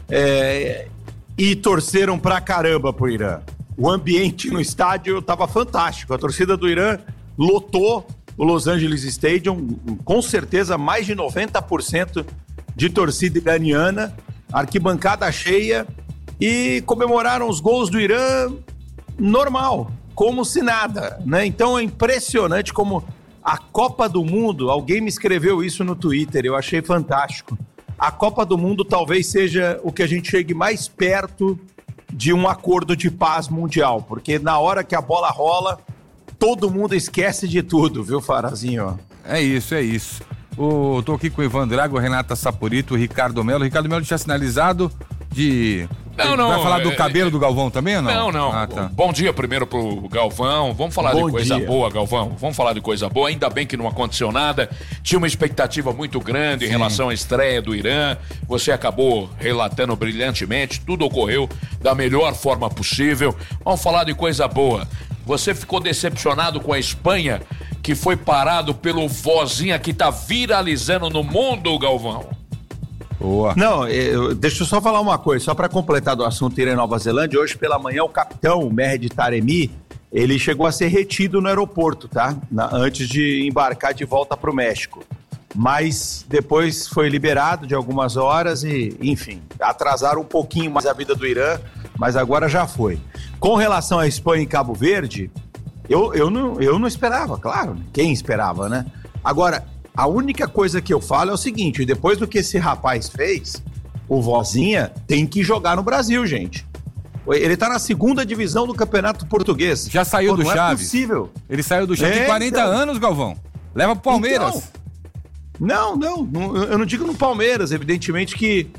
e torceram pra caramba pro Irã. O ambiente no estádio estava fantástico. A torcida do Irã lotou o Los Angeles Stadium, com certeza mais de 90% de torcida iraniana, arquibancada cheia, e comemoraram os gols do Irã normal, como se nada, né? Então é impressionante como a Copa do Mundo, alguém me escreveu isso no Twitter, eu achei fantástico. A Copa do Mundo talvez seja o que a gente chegue mais perto de um acordo de paz mundial, porque na hora que a bola rola, todo mundo esquece de tudo, viu, Farazinho? É isso. Tô aqui com o Ivan Drago, Renata Saporito, o Ricardo Melo. Ricardo Melo tinha sinalizado de... Não. Vai falar do cabelo do Galvão também ou não? Não. Ah, tá. Bom dia primeiro pro Galvão. Vamos falar de coisa boa, Galvão. Vamos falar de coisa boa. Ainda bem que não aconteceu nada. Tinha uma expectativa muito grande em relação à estreia do Irã. Você acabou relatando brilhantemente. Tudo ocorreu da melhor forma possível. Vamos falar de coisa boa. Você ficou decepcionado com a Espanha, que foi parado pelo Vozinha que tá viralizando no mundo, Galvão? Boa. Não, deixa eu só falar uma coisa, só para completar do assunto Irã e Nova Zelândia. Hoje pela manhã o capitão, o Mehdi Taremi, ele chegou a ser retido no aeroporto, tá? Antes de embarcar de volta para o México. Mas depois foi liberado de algumas horas e, enfim, atrasaram um pouquinho mais a vida do Irã, mas agora já foi. Com relação à Espanha e Cabo Verde, eu não esperava, claro, quem esperava, né? Agora, a única coisa que eu falo é o seguinte, depois do que esse rapaz fez, o Vozinha tem que jogar no Brasil, gente. Ele tá na 2ª divisão do Campeonato Português. Já saiu do Chaves. Não é possível. Ele saiu do Chaves tem 40 anos, Galvão. Leva pro Palmeiras. Não, eu não digo no Palmeiras, evidentemente que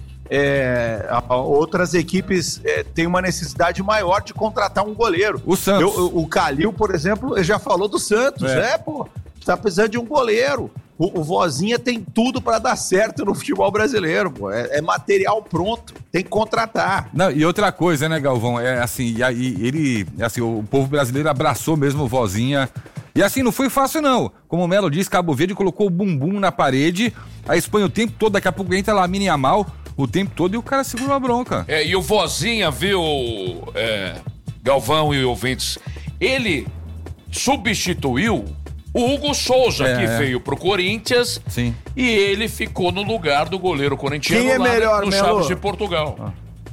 outras equipes têm uma necessidade maior de contratar um goleiro. O Santos. O Calil, por exemplo, já falou do Santos, tá precisando de um goleiro. O Vozinha tem tudo pra dar certo no futebol brasileiro, pô. É material pronto, tem que contratar. Não, e outra coisa, né, Galvão, o povo brasileiro abraçou mesmo o Vozinha. E assim, não foi fácil não. Como o Melo disse, Cabo Verde colocou o bumbum na parede, a Espanha o tempo todo, daqui a pouco entra Lamine Yamal o tempo todo e o cara segura uma bronca. E o Vozinha, viu, Galvão e ouvintes, ele substituiu o Hugo Souza, que veio pro Corinthians. Sim. E ele ficou no lugar do goleiro corintiano. Quem é melhor, no Chaves de Portugal.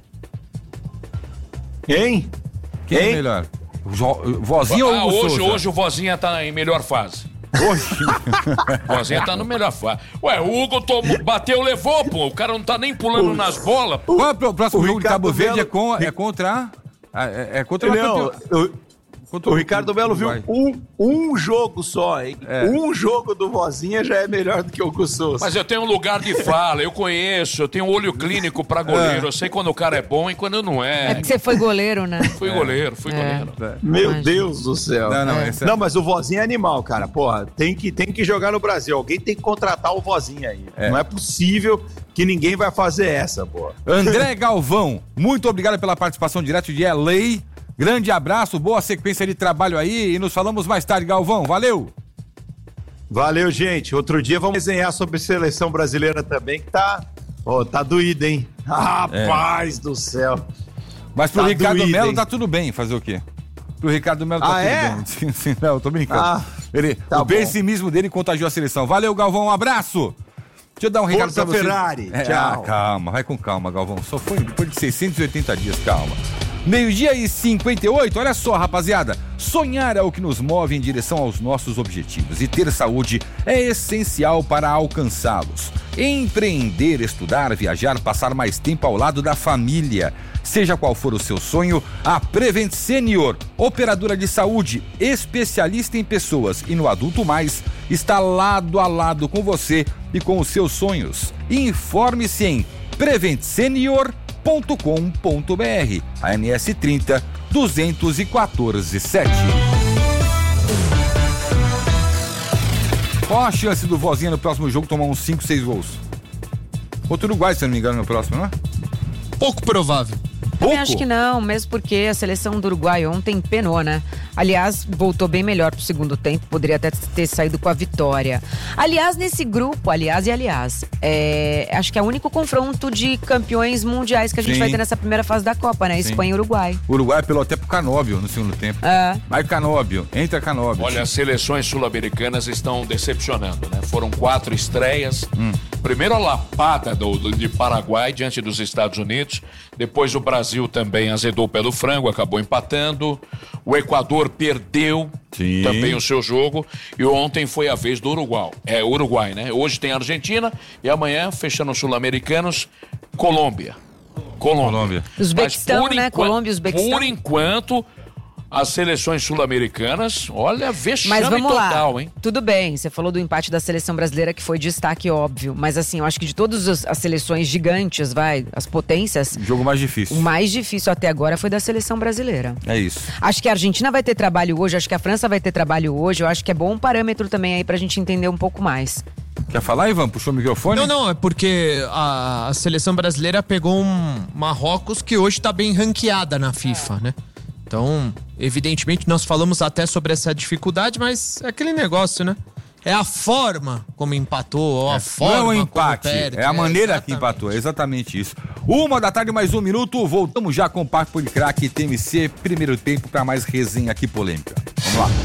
Quem é melhor? Vozinha ou Hugo Souza? Hoje o Vozinha tá em melhor fase. Hoje? O Vozinha tá no melhor fase. Ué, o Hugo bateu, levou, pô. O cara não tá nem pulando nas bolas. Qual é o próximo jogo de Cabo Verde? É contra... O Ricardo Melo viu um jogo só, hein? Um jogo do Vozinha já é melhor do que o Hugo Souza. Mas eu tenho um lugar de fala, eu conheço, eu tenho um olho clínico pra goleiro. Eu sei quando o cara é bom e quando não é. É porque você foi goleiro, né? Fui goleiro. Meu Deus do céu. Não, mas o Vozinha é animal, cara. Porra, tem que jogar no Brasil. Alguém tem que contratar o Vozinha aí. Não é possível que ninguém vai fazer essa, porra. André Galvão, muito obrigado pela participação direto de LA. Grande abraço, boa sequência de trabalho aí e nos falamos mais tarde, Galvão. Valeu! Valeu, gente. Outro dia vamos desenhar sobre seleção brasileira também, que tá doído, hein? Rapaz do céu. Mas pro Ricardo Melo tá tudo bem, fazer o quê? Pro Ricardo Melo tá tudo bem. Sim, não, tô brincando. O pessimismo dele contagiou a seleção. Valeu, Galvão, um abraço! Deixa eu dar um recado pra você. Ferrari, tchau. Calma, vai com calma, Galvão. Só foi depois de 680 dias, calma. 12:58, olha só, rapaziada, sonhar é o que nos move em direção aos nossos objetivos e ter saúde é essencial para alcançá-los. Empreender, estudar, viajar, passar mais tempo ao lado da família. Seja qual for o seu sonho, a Prevent Senior, operadora de saúde, especialista em pessoas e no Adulto Mais, está lado a lado com você e com os seus sonhos. Informe-se em preventsenior.com.br, ANS 30 214 7. Qual a chance do Vozinha no próximo jogo tomar uns 5, 6 gols? Outro Uruguai, se não me engano, no próximo, não é? Pouco provável. Eu acho que não, mesmo porque a seleção do Uruguai ontem penou, né? Aliás, voltou bem melhor pro segundo tempo, poderia até ter saído com a vitória. Aliás, nesse grupo, acho que é o único confronto de campeões mundiais que a gente vai ter nessa primeira fase da Copa, né? Espanha e Uruguai. O Uruguai apelou até pro Canóbio no segundo tempo. Vai Canóbio, entra Canóbio. Olha, as seleções sul-americanas estão decepcionando, né? Foram 4 estreias. Primeiro a lapada de Paraguai diante dos Estados Unidos. Depois o Brasil também azedou pelo frango, acabou empatando. O Equador perdeu também o seu jogo. E ontem foi a vez do Uruguai, né? Hoje tem a Argentina e amanhã, fechando os sul-americanos, Colômbia. Uzbequistão, né? Colômbia e Uzbequistão. Por enquanto, as seleções sul-americanas, olha, vexame mas vamos total, lá. Hein? Tudo bem, você falou do empate da seleção brasileira, que foi destaque óbvio. Mas assim, eu acho que de todas as seleções gigantes, as potências... O jogo mais difícil. O mais difícil até agora foi da seleção brasileira. É isso. Acho que a Argentina vai ter trabalho hoje, acho que a França vai ter trabalho hoje. Eu acho que é bom parâmetro também aí pra gente entender um pouco mais. Quer falar, Ivan? Puxou o microfone? Não, é porque a seleção brasileira pegou um Marrocos que hoje tá bem ranqueada na FIFA, né? Então, evidentemente, nós falamos até sobre essa dificuldade, mas é aquele negócio, né? É a forma como empatou, ou a forma não é o empate, como perde. é a maneira que empatou, é exatamente isso. 1h da tarde, mais 1 minuto, voltamos já com o Papo de Craque TMC, primeiro tempo para mais resenha aqui polêmica. Vamos lá.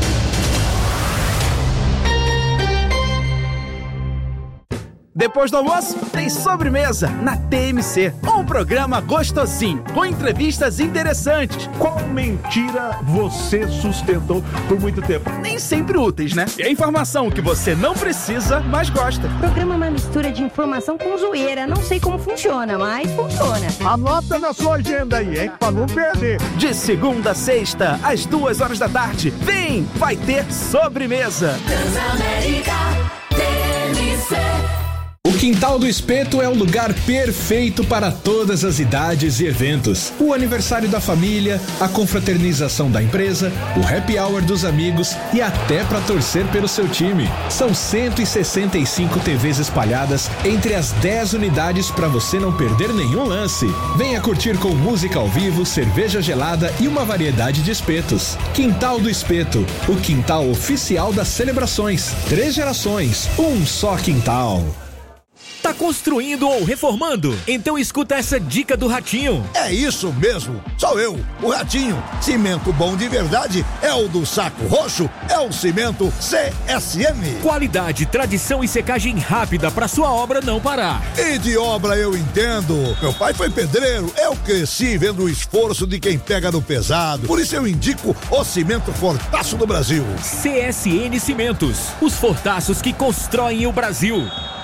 Depois do almoço, tem sobremesa na TMC. Um programa gostosinho, com entrevistas interessantes. Qual mentira você sustentou por muito tempo? Nem sempre úteis, né? É informação que você não precisa, mas gosta. O programa é uma mistura de informação com zoeira. Não sei como funciona, mas funciona. Anota na sua agenda aí, hein? Pra não perder. De segunda a sexta, às 2h da tarde. Vem, vai ter sobremesa. Transamérica TMC. O Quintal do Espeto é o lugar perfeito para todas as idades e eventos. O aniversário da família, a confraternização da empresa, o happy hour dos amigos e até para torcer pelo seu time. São 165 TVs espalhadas entre as 10 unidades para você não perder nenhum lance. Venha curtir com música ao vivo, cerveja gelada e uma variedade de espetos. Quintal do Espeto, o quintal oficial das celebrações. 3 gerações, um só quintal. Tá construindo ou reformando? Então escuta essa dica do Ratinho. É isso mesmo, sou eu, o Ratinho. Cimento bom de verdade é o do Saco Roxo, é o cimento CSM. Qualidade, tradição e secagem rápida pra sua obra não parar. E de obra eu entendo. Meu pai foi pedreiro, eu cresci vendo o esforço de quem pega no pesado. Por isso eu indico o cimento Fortaço do Brasil. CSN Cimentos, os fortaços que constroem o Brasil.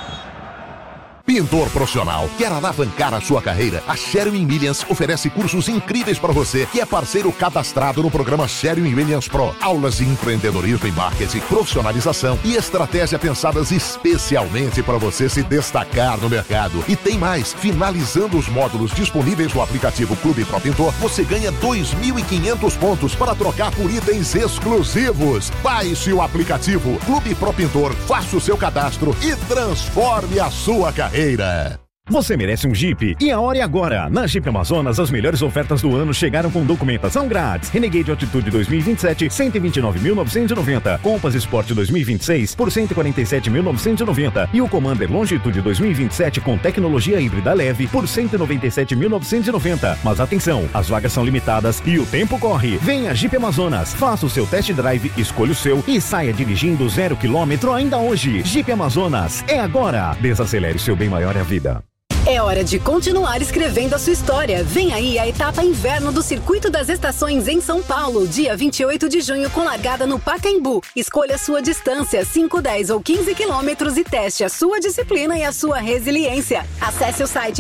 Pintor profissional, quer alavancar a sua carreira? A Sherwin-Williams oferece cursos incríveis para você, que é parceiro cadastrado no programa Sherwin-Williams Pro. Aulas de empreendedorismo e marketing, profissionalização e estratégia pensadas especialmente para você se destacar no mercado. E tem mais, finalizando os módulos disponíveis no aplicativo Clube Pro Pintor, você ganha 2.500 pontos para trocar por itens exclusivos. Baixe o aplicativo Clube Pro Pintor, faça o seu cadastro e transforme a sua carreira. Você merece um Jeep e a hora é agora. Na Jeep Amazonas, as melhores ofertas do ano chegaram com documentação grátis. Renegade Altitude 2027, 129.990. Compass Sport 2026 por 147.990. E o Commander Longitude 2027 com tecnologia híbrida leve por 197.990. Mas atenção, as vagas são limitadas e o tempo corre. Venha Jeep Amazonas, faça o seu test drive, escolha o seu e saia dirigindo 0 km ainda hoje. Jeep Amazonas, é agora. Desacelere, seu bem maior é a vida. É hora de continuar escrevendo a sua história. Vem aí a etapa inverno do Circuito das Estações em São Paulo, dia 28 de junho, com largada no Pacaembu. Escolha a sua distância, 5, 10 ou 15 quilômetros e teste a sua disciplina e a sua resiliência. Acesse o site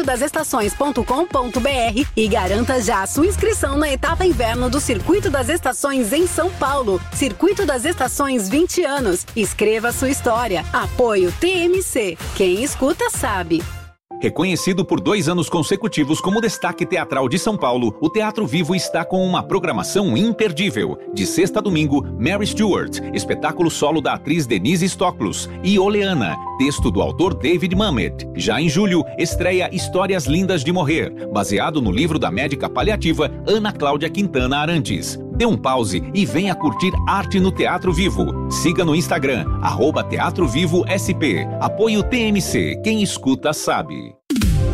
circuitodasestações.com.br e garanta já a sua inscrição na etapa inverno do Circuito das Estações em São Paulo. Circuito das Estações 20 anos. Escreva a sua história. Apoio TMC. Quem escuta sabe. Reconhecido por 2 anos consecutivos como destaque teatral de São Paulo, o Teatro Vivo está com uma programação imperdível. De sexta a domingo, Mary Stuart, espetáculo solo da atriz Denise Stoklos, e Oleana, texto do autor David Mamet. Já em julho, estreia Histórias Lindas de Morrer, baseado no livro da médica paliativa Ana Cláudia Quintana Arantes. Dê um pause e venha curtir arte no Teatro Vivo. Siga no Instagram, @Teatro Vivo SP. Apoio TMC. Quem escuta sabe.